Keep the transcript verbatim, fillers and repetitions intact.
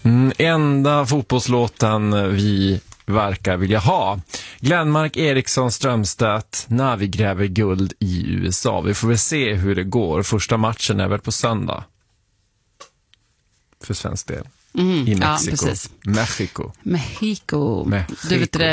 Mm, enda fotbollslåten vi verkar vilja ha. Glenmark Eriksson Strömstedt, när vi gräver guld i U S A. Vi får väl se hur det går. Första matchen är väl på söndag. För svensk del. Mm, I Mexiko. ja, precis. Mexico. Mexico. Mexico. Du vet det,